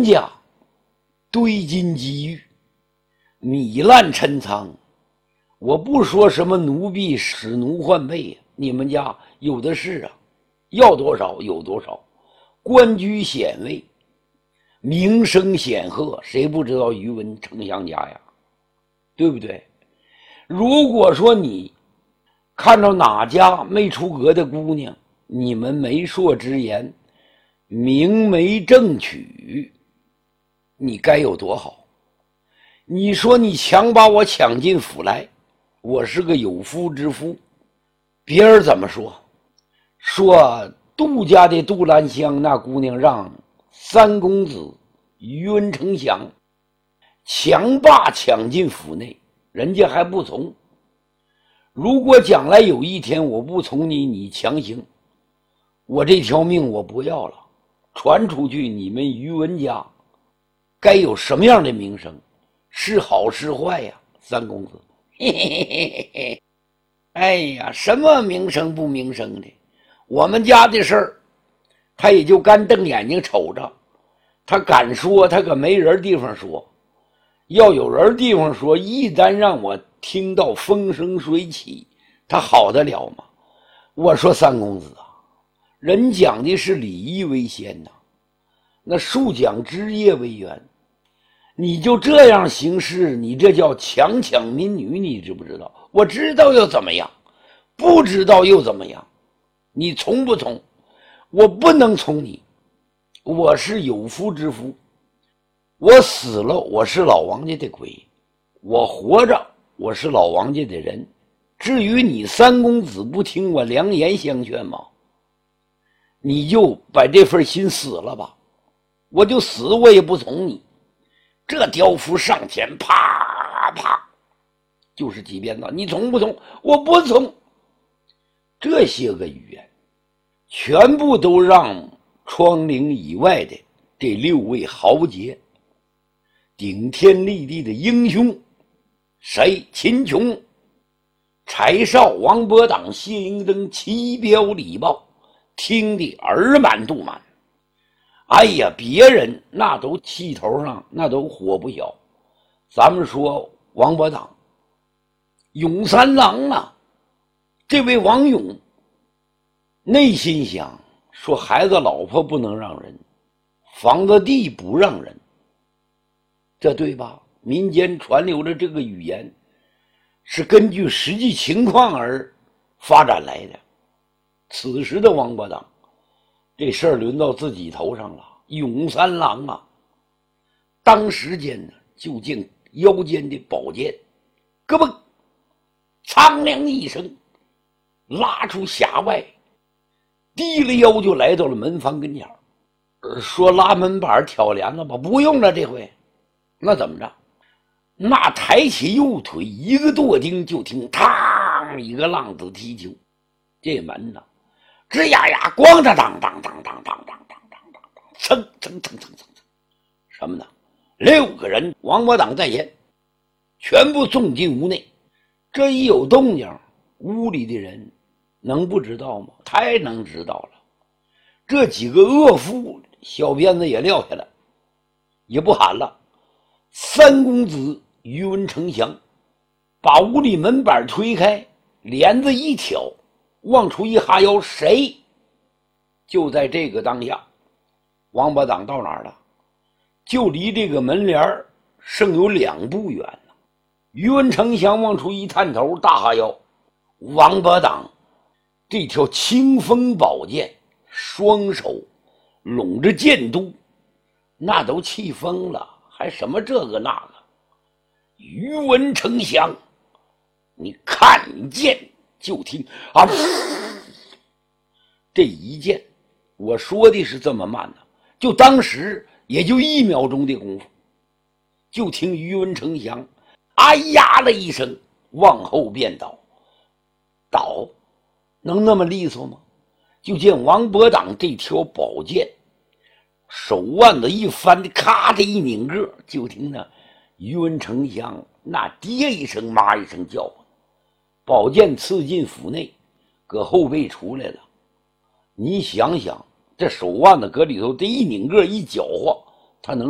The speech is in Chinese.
文家堆金积玉，糜烂陈仓。我不说什么奴婢使奴换婢，你们家有的是啊，要多少有多少。官居显位，名声显赫，谁不知道于文丞相家呀？对不对？如果说你看到哪家没出阁的姑娘，你们媒妁之言，明媒正娶，你该有多好？你说你强把我抢进府来，我是个有夫之妇，别人怎么说？说杜家的杜兰香那姑娘让三公子于文丞相强霸抢进府内，人家还不从。如果将来有一天我不从你，你强行，我这条命我不要了，传出去你们于文家该有什么样的名声？是好是坏呀？三公子嘿嘿嘿嘿嘿，哎呀，什么名声不名声的，我们家的事儿他也就干瞪眼睛瞅着，他敢说他可没人地方说，要有人地方说，一旦让我听到风生水起，他好得了吗？我说三公子啊，人讲的是礼义为先呐，那树讲枝叶为源，你就这样行事，你这叫强抢民女，你知不知道？我知道又怎么样，不知道又怎么样？你从不从？我不能从你，我是有夫之妇，我死了我是老王家的鬼，我活着我是老王家的人。至于你三公子不听我良言相劝吗？你就把这份心死了吧，我就死我也不从你。这雕夫上前啪啪就是几鞭子，你从不从？我不从。这些个语言全部都让窗棂以外的这六位豪杰顶天立地的英雄，谁？秦琼、柴少、王伯党、谢英登、齐彪、李豹，听得耳满肚满。哎呀，别人那都气头上那都火不小，咱们说王伯党勇三郎啊，这位王勇内心想说，孩子老婆不能让人，房子地不让人，这对吧？民间传流的这个语言是根据实际情况而发展来的。此时的王伯党这事儿轮到自己头上了，勇三郎啊，当时间呢就见腰间的宝剑咯嘣苍凉一声拉出匣外，低了腰就来到了门房跟前，说拉门板挑帘子吧，不用了这回。那怎么着？那抬起右腿一个跺钉，就听嘡一个浪子踢球，这门呢吱呀呀咣当当当当当当当当当当，蹭蹭蹭蹭蹭，什么呢？6个人，王伯党在前，全部送进屋内。这一有动静，屋里的人能不知道吗？太能知道了。这几个恶妇小鞭子也撂下了，也不喊了。三公子于文丞相把屋里门板推开，帘子一挑，往出一哈腰，谁？就在这个当下，王伯党到哪儿了？就离这个门帘剩有2步远了。于文丞相往出一探头，大哈腰，王伯党这条清风宝剑，双手拢着剑肚，那都气疯了，还什么这个那个。于文丞相，你看见就听啊，这一剑，我说的是这么慢的，就当时也就1秒钟的功夫，就听于文丞相哎呀了一声，往后便倒。倒能那么利索吗？就见王伯党这条宝剑手腕子一翻，咔的一拧个，就听那于文丞相那爹一声妈一声叫唤，宝剑刺进府内，搁后背出来了。你想想，这手腕子搁里头这一拧个一搅和，他能